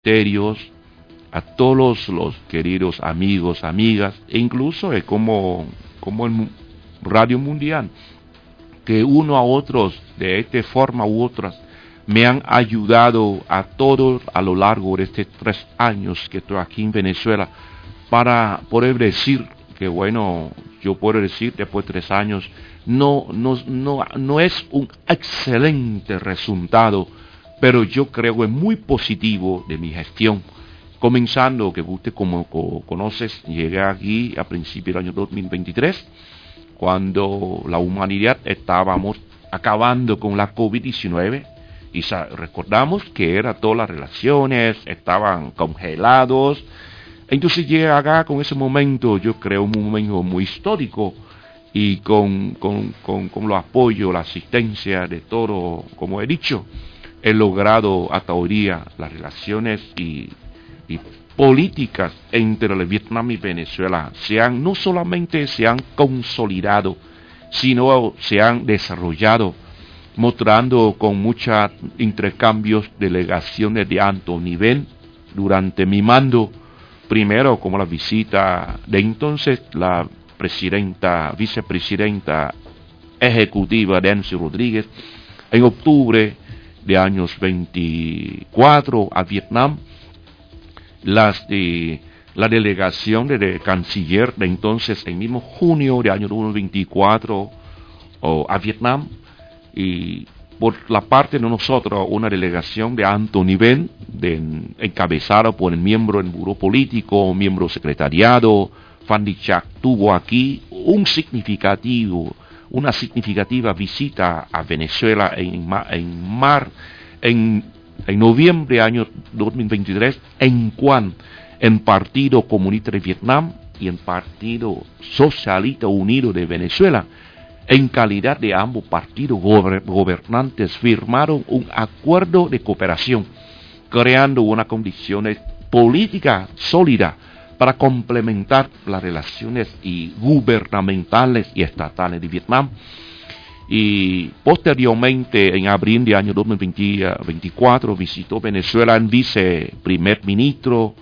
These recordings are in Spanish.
ministerios, a todos los queridos amigos, amigas, e incluso como en Radio Mundial, que uno a otros, de esta forma u otras, me han ayudado a todos a lo largo de estos 3 años que estoy aquí en Venezuela, para poder decir que bueno, yo puedo decir después de 3 años, no es un excelente resultado, pero yo creo que es muy positivo de mi gestión. Comenzando, que usted como conoces, llegué aquí a principios del año 2023, cuando la humanidad estábamos acabando con la COVID-19, y recordamos que todas las relaciones estaban congelados. Entonces llega acá con ese momento, yo creo un momento muy histórico, y con los apoyos, la asistencia de todo, como he dicho, he logrado hasta hoy día las relaciones y políticas entre el Vietnam y Venezuela no solamente se han consolidado, sino se han desarrollado, mostrando con muchos intercambios, delegaciones de alto nivel durante mi mando. Primero, como la visita de entonces la vicepresidenta ejecutiva Nancy Rodríguez en octubre de años 24 a Vietnam, la delegación de canciller de entonces en mismo junio de año 2024 a Vietnam, y por la parte de nosotros una delegación de alto nivel encabezada por el miembro del buró político, miembro secretariado. Phan Đich Trác tuvo aquí una significativa visita a Venezuela en noviembre del año 2023, en Partido Comunista de Vietnam y en Partido Socialista Unido de Venezuela, en calidad de ambos partidos gobernantes, firmaron un acuerdo de cooperación, creando una condición política sólida para complementar las relaciones gubernamentales y estatales de Vietnam. Y posteriormente, en abril de año 2024, visitó Venezuela el viceprimer ministro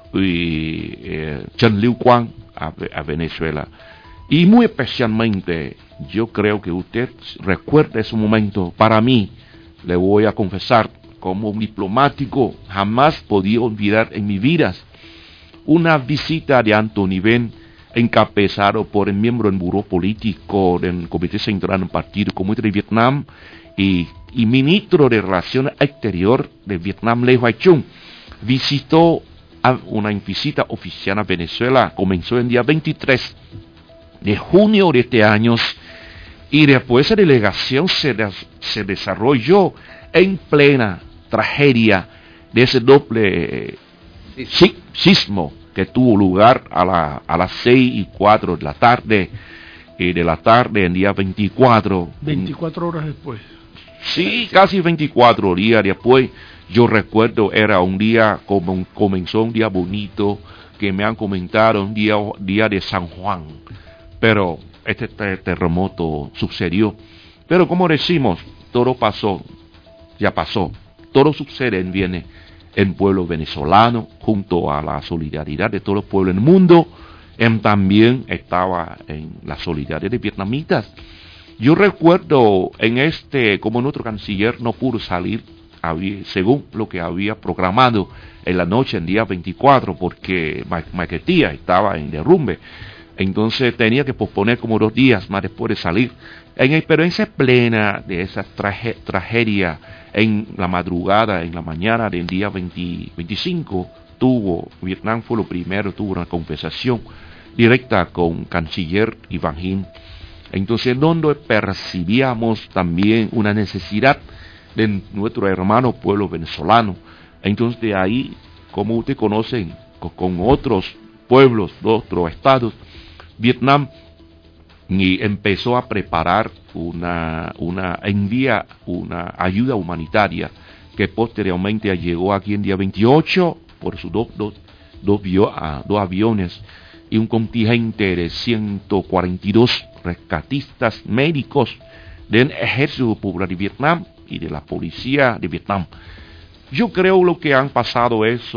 Trần Lưu Quang a Venezuela. Y muy especialmente, yo creo que usted recuerda ese momento. Para mí, le voy a confesar, como un diplomático, jamás podía olvidar en mi vida una visita de alto nivel encabezado por el miembro del buró político del Comité Central del Partido Comunista de Vietnam y ministro de Relaciones Exteriores de Vietnam, Le Hoài Trung. Visitó una visita oficial a Venezuela, comenzó el día 23 de junio de este año, y después esa delegación se desarrolló en plena tragedia de ese doble sismo que tuvo lugar a las 6:04 de la tarde, el día 24. 24 horas después. Sí, casi 24 días después. Yo recuerdo, era un día, comenzó un día bonito, que me han comentado, un día de San Juan. Pero este terremoto sucedió. Pero como decimos, todo pasó, ya pasó. Todo sucede viene en pueblo venezolano, junto a la solidaridad de todos los pueblos del mundo. También estaba en la solidaridad de vietnamitas. Yo recuerdo como nuestro canciller no pudo salir, según lo que había programado en la noche, en día 24, porque Maiquetía estaba en derrumbe. Entonces tenía que posponer como 2 días más después de salir. Pero en esa plena de esa tragedia, en la madrugada, en la mañana del día 25, Vietnam fue lo primero, tuvo una conversación directa con canciller Ivan Hin. Entonces, donde percibíamos también una necesidad de nuestro hermano pueblo venezolano. Entonces, de ahí, como ustedes conocen, con otros pueblos, de otros estados, Vietnam empezó a preparar una ayuda humanitaria que posteriormente llegó aquí en día 28 por sus dos aviones y un contingente de 142 rescatistas médicos del Ejército Popular de Vietnam y de la Policía de Vietnam. Yo creo lo que han pasado eso